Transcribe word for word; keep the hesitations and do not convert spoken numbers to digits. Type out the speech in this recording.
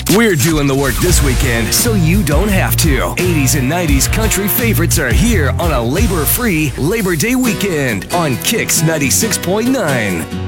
We're doing the work this weekend so you don't have to. eighties and nineties country favorites are here on a labor-free Labor Day weekend on Kicks ninety-six point nine.